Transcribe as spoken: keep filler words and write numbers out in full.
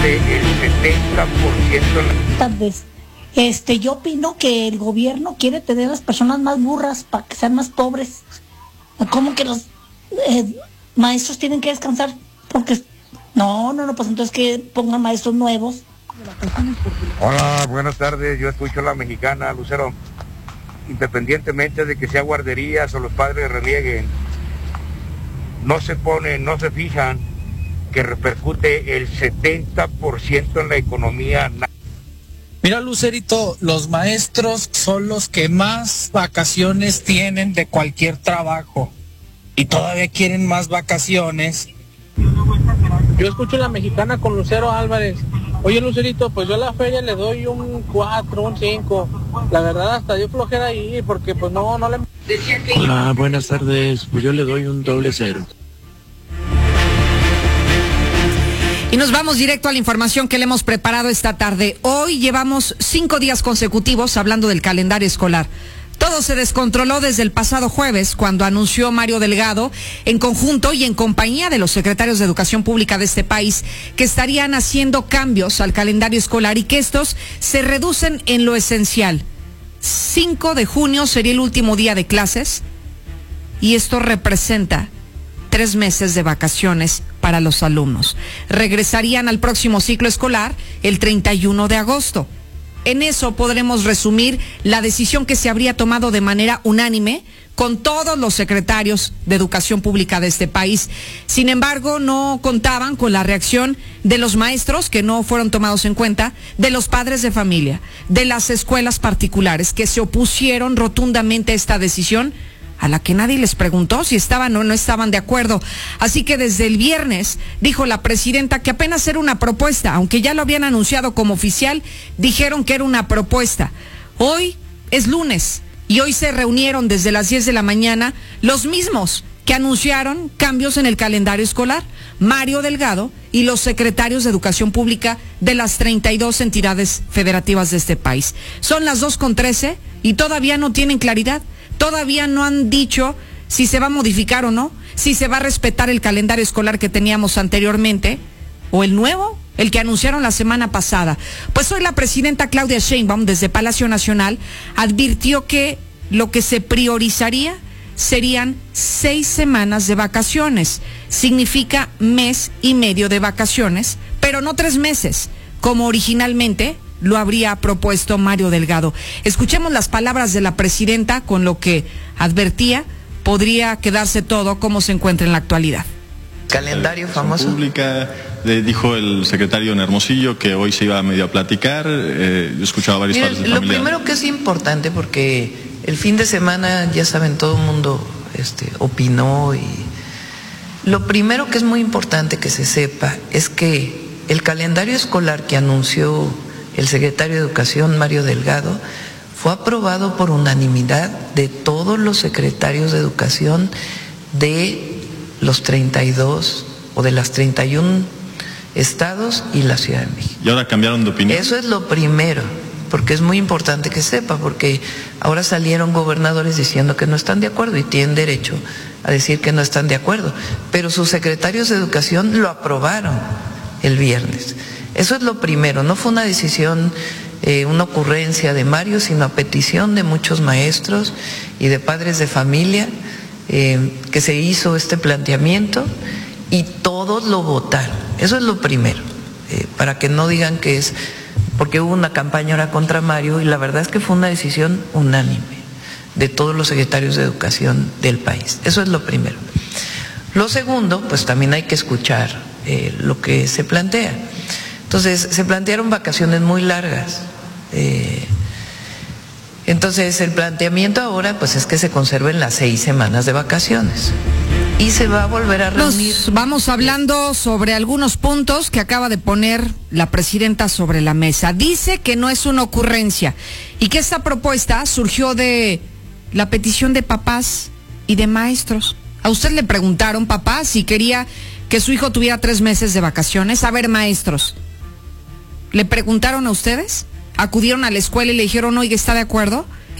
el setenta por ciento. Tal vez. Este, yo opino que el gobierno quiere tener a las personas más burras para que sean más pobres. ¿Cómo que los eh, maestros tienen que descansar? Porque no, no, no, pues entonces que pongan maestros nuevos. Hola, buenas tardes, yo escucho La Mexicana, Lucero. Independientemente de que sea guarderías o los padres renieguen, no se ponen, no se fijan que repercute el setenta por ciento en la economía. Mira, Lucerito, los maestros son los que más vacaciones tienen de cualquier trabajo y todavía quieren más vacaciones. Yo escucho La Mexicana con Lucero Álvarez. Oye, Lucerito, pues yo a la feria le doy un cuatro, un cinco. La verdad hasta dio flojera ahí porque pues no, no le... Hola, buenas tardes. Pues yo le doy un doble cero. Y nos vamos directo a la información que le hemos preparado esta tarde. Hoy llevamos cinco días consecutivos hablando del calendario escolar. Todo se descontroló desde el pasado jueves, cuando anunció Mario Delgado, en conjunto y en compañía de los secretarios de Educación Pública de este país, que estarían haciendo cambios al calendario escolar y que estos se reducen en lo esencial. cinco de junio sería el último día de clases y esto representa tres meses de vacaciones para los alumnos. Regresarían al próximo ciclo escolar el treinta y uno de agosto. En eso podremos resumir la decisión que se habría tomado de manera unánime con todos los secretarios de Educación Pública de este país. Sin embargo, no contaban con la reacción de los maestros, que no fueron tomados en cuenta, de los padres de familia, de las escuelas particulares, que se opusieron rotundamente a esta decisión, a la que nadie les preguntó si estaban o no estaban de acuerdo. Así que desde el viernes dijo la presidenta que apenas era una propuesta, aunque ya lo habían anunciado como oficial, dijeron que era una propuesta. Hoy es lunes y hoy se reunieron desde las diez de la mañana los mismos que anunciaron cambios en el calendario escolar, Mario Delgado y los secretarios de Educación Pública de las treinta y dos entidades federativas de este país. Son las dos con trece y todavía no tienen claridad. Todavía no han dicho si se va a modificar o no, si se va a respetar el calendario escolar que teníamos anteriormente, o el nuevo, el que anunciaron la semana pasada. Pues hoy la presidenta Claudia Sheinbaum, desde Palacio Nacional, advirtió que lo que se priorizaría serían seis semanas de vacaciones. Significa mes y medio de vacaciones, pero no tres meses, como originalmente lo habría propuesto Mario Delgado. Escuchemos las palabras de la presidenta, con lo que advertía podría quedarse todo como se encuentra en la actualidad. Calendario famoso. Pública, eh, dijo el secretario en Hermosillo que hoy se iba a medio a platicar. Eh, yo escuchaba varios Miren, padres de lo familia. primero que es importante, porque el fin de semana, ya saben, todo el mundo este, opinó, y lo primero que es muy importante que se sepa es que el calendario escolar que anunció el secretario de Educación, Mario Delgado, fue aprobado por unanimidad de todos los secretarios de Educación de los treinta y dos o de las treinta y uno estados y la Ciudad de México. ¿Y ahora cambiaron de opinión? Eso es lo primero, porque es muy importante que sepa, porque ahora salieron gobernadores diciendo que no están de acuerdo y tienen derecho a decir que no están de acuerdo, pero sus secretarios de Educación lo aprobaron el viernes. Eso es lo primero, no fue una decisión, eh, una ocurrencia de Mario, sino a petición de muchos maestros y de padres de familia, eh, que se hizo este planteamiento y todos lo votaron. Eso es lo primero, eh, para que no digan que es porque hubo una campaña ahora contra Mario, y la verdad es que fue una decisión unánime de todos los secretarios de Educación del país. Eso es lo primero. Lo segundo, pues también hay que escuchar eh, lo que se plantea. Entonces, se plantearon vacaciones muy largas. Eh, entonces, el planteamiento ahora pues es que se conserven las seis semanas de vacaciones. Y se va a volver a reunir. Nos vamos hablando sobre algunos puntos que acaba de poner la presidenta sobre la mesa. Dice que no es una ocurrencia y que esta propuesta surgió de la petición de papás y de maestros. ¿A usted le preguntaron, papá, si quería que su hijo tuviera tres meses de vacaciones? A ver, maestros, ¿le preguntaron a ustedes? ¿Acudieron a la escuela y le dijeron, oiga, ¿está de acuerdo?